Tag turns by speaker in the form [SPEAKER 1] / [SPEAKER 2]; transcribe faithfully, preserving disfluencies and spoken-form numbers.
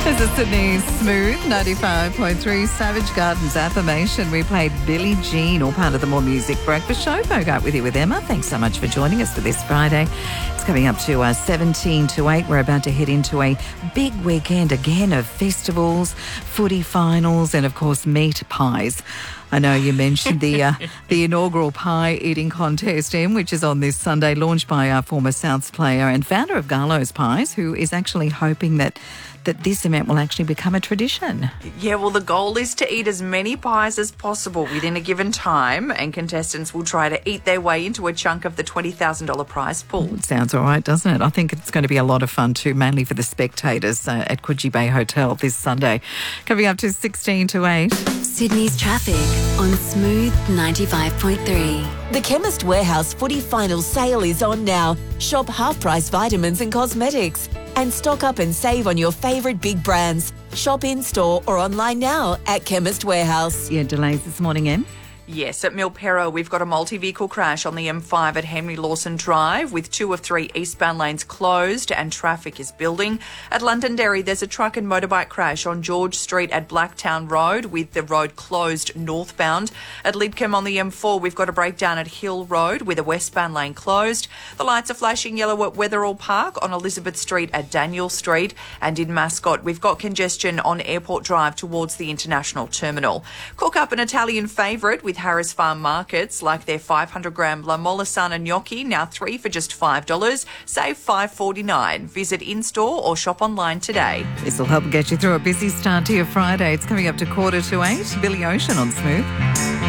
[SPEAKER 1] This is Sydney's Smooth ninety-five point three Savage Gardens Affirmation. We played Billie Jean, all part of the More Music Breakfast Show. Bogart with you with Emma. Thanks so much for joining us for this Friday. It's coming up to uh, seventeen to eight. We're about to head into a big weekend again of festivals, footy finals, and of course meat pies. I know you mentioned the uh, the inaugural pie eating contest, Em, which is on this Sunday, launched by our former Souths player and founder of Garlo's Pies, who is actually hoping that that this event will actually become a tradition.
[SPEAKER 2] Yeah, well, the goal is to eat as many pies as possible within a given time, and contestants will try to eat their way into a chunk of the twenty thousand dollars prize pool.
[SPEAKER 1] It sounds all right, doesn't it? I think it's going to be a lot of fun too, mainly for the spectators uh, at Coogee Bay Hotel this Sunday. Coming up to sixteen to eight.
[SPEAKER 3] Sydney's traffic on Smooth ninety-five point three.
[SPEAKER 4] The Chemist Warehouse Footy Final sale is on now. Shop half-price vitamins and cosmetics. And stock up and save on your favourite big brands. Shop in-store or online now at Chemist Warehouse.
[SPEAKER 1] Yeah, delays this morning, Em?
[SPEAKER 2] Yes, at Milperra, we've got a multi-vehicle crash on the M five at Henry Lawson Drive with two of three eastbound lanes closed and traffic is building. At Londonderry, there's a truck and motorbike crash on George Street at Blacktown Road with the road closed northbound. At Lidcombe on the M four, we've got a breakdown at Hill Road with a westbound lane closed. The lights are flashing yellow at Wetherall Park on Elizabeth Street at Daniel Street. And in Mascot, we've got congestion on Airport Drive towards the International Terminal. Cook up an Italian favourite with Harris Farm Markets, like their five hundred gram La Molisana gnocchi, now three for just five dollars. Save five forty-nine. Visit in-store or shop online today.
[SPEAKER 1] This will help get you through a busy start to your Friday. It's coming up to quarter to eight. Billy Ocean on Smooth.